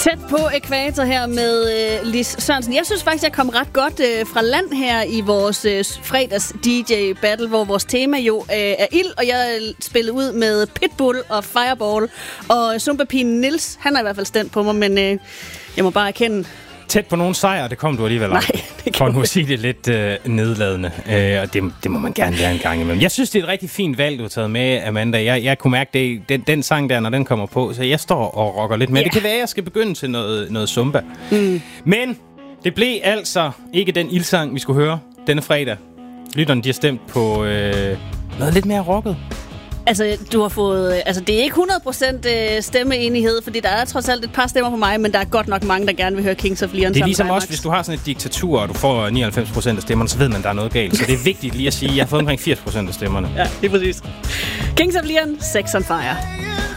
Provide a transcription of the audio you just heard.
Tæt på ækvator her med Lis Sørensen. Jeg synes faktisk, jeg kom ret godt fra land her i vores fredags DJ-battle, hvor vores tema jo er ild, og jeg spillede ud med Pitbull og Fireball. Og Zumba-pigen Nils, han har i hvert fald stemt på mig, men jeg må bare erkende... Tæt på nogen sejr, det kom du alligevel. Nej, det for nu at sige det lidt nedladende. Og det må man gerne være en gang imellem. Jeg synes, det er et rigtig fint valg, du har taget med, Amanda. Jeg kunne mærke det, den sang der, når den kommer på, så jeg står og rocker lidt med. Det kan være, at jeg skal begynde til noget Zumba. Men det blev altså ikke den ildsang, vi skulle høre denne fredag. Lytterne, de har stemt på noget lidt mere rocket. Altså, du har fået... Altså, det er ikke 100% stemmeenighed, fordi der er trods alt et par stemmer på mig, men der er godt nok mange, der gerne vil høre Kings of Leon. Det er ligesom også, hvis du har sådan et diktatur, og du får 99% af stemmerne, så ved man, der er noget galt. Så det er vigtigt lige at sige, at jeg har fået omkring 80% af stemmerne. Ja, det er præcis. Kings of Leon, Sex on Fire.